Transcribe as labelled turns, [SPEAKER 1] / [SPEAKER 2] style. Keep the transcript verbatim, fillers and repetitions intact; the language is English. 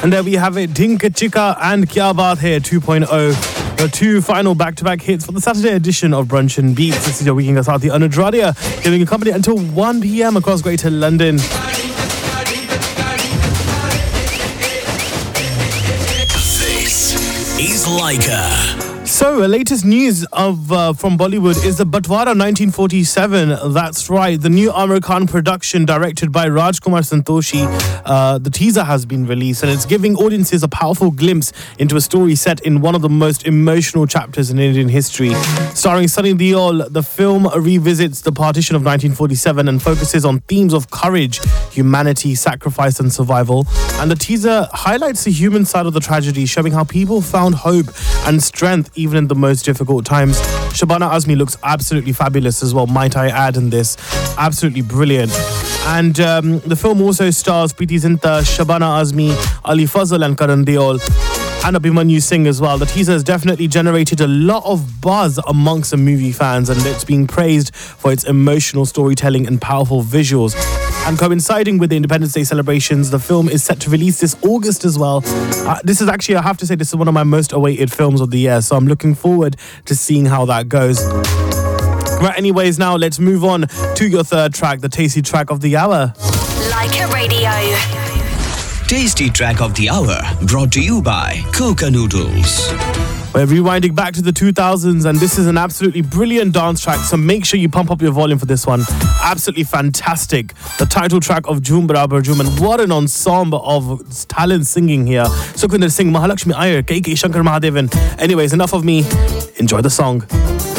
[SPEAKER 1] And there we have it, Dink Chika and Kya Baat Hai two point oh. The two final back-to-back hits for the Saturday edition of Brunch and Beats. This is your weekend Sathi Anuj Radia, giving you company until one p.m. across Greater London.
[SPEAKER 2] This is Leica.
[SPEAKER 1] So, uh, latest news of uh, from Bollywood is the Batwara nineteen forty-seven. That's right, the new Amir Khan production directed by Rajkumar Santoshi. Uh, the teaser has been released and it's giving audiences a powerful glimpse into a story set in one of the most emotional chapters in Indian history. Starring Sunny Deol, the film revisits the partition of nineteen forty-seven and focuses on themes of courage, humanity, sacrifice and survival. And the teaser highlights the human side of the tragedy, showing how people found hope and strength even in the most difficult times. Shabana Azmi looks absolutely fabulous as well, might I add, in this. Absolutely brilliant. And um, the film also stars Preeti Zinta, Shabana Azmi, Ali Fazal and Karan Deol, and Abhimanyu Singh as well. The teaser has definitely generated a lot of buzz amongst the movie fans, and it's being praised for its emotional storytelling and powerful visuals. And coinciding with the Independence Day celebrations, the film is set to release this August as well. Uh, this is actually, I have to say, this is one of my most awaited films of the year, so I'm looking forward to seeing how that goes. Right, anyways, now let's move on to your third track, the tasty track of the hour.
[SPEAKER 3] Leica Radio.
[SPEAKER 2] Tasty track of the hour, brought to you by Coca Noodles.
[SPEAKER 1] We're rewinding back to the two thousands, and this is an absolutely brilliant dance track, so make sure you pump up your volume for this one. Absolutely fantastic. The title track of Jhoom Barabar Jhoom, and what an ensemble of talent singing here. Sukhwinder Singh, Mahalakshmi Iyer, K K Shankar Mahadevan. Anyways, enough of me. Enjoy the song.